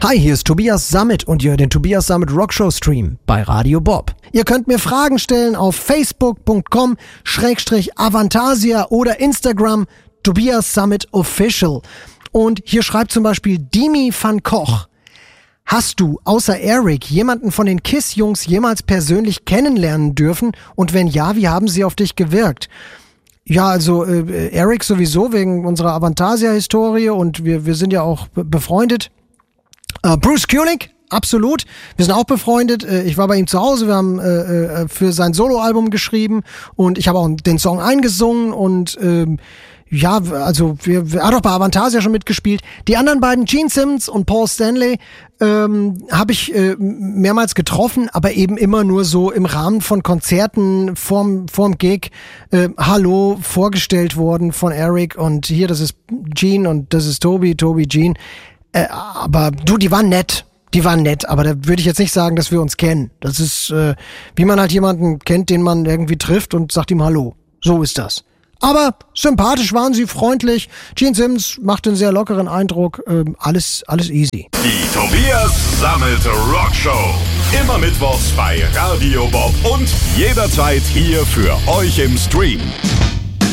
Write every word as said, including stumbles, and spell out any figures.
Hi, hier ist Tobias Sammet und ihr hört den Tobias Sammet Rockshow Stream bei Radio Bob. Ihr könnt mir Fragen stellen auf facebook punkt com Schrägstrich Avantasia oder Instagram Tobias Sammet Official. Und hier schreibt zum Beispiel Dimi van Koch. Hast du außer Eric jemanden von den KISS-Jungs jemals persönlich kennenlernen dürfen? Und wenn ja, wie haben sie auf dich gewirkt? Ja, also äh, Eric sowieso wegen unserer Avantasia-Historie und wir, wir sind ja auch be- befreundet. Uh, Bruce Kulick, absolut. Wir sind auch befreundet. Ich war bei ihm zu Hause. Wir haben äh, für sein Soloalbum geschrieben und ich habe auch den Song eingesungen und ähm, ja, also wir, wir, er hat auch bei Avantasia schon mitgespielt. Die anderen beiden, Gene Simmons und Paul Stanley, ähm, habe ich äh, mehrmals getroffen, aber eben immer nur so im Rahmen von Konzerten vorm, vorm Gig. Äh, Hallo, vorgestellt worden von Eric und hier, das ist Gene und das ist Tobi, Tobi, Gene. Äh, aber du, die waren nett. Die waren nett, aber da würde ich jetzt nicht sagen, dass wir uns kennen. Das ist, äh, wie man halt jemanden kennt, den man irgendwie trifft und sagt ihm Hallo. So ist das. Aber sympathisch waren sie, freundlich. Gene Simmons macht einen sehr lockeren Eindruck. Ähm, alles, alles easy. Die Tobias Sammet Rockshow. Immer mittwochs bei Radio Bob und jederzeit hier für euch im Stream.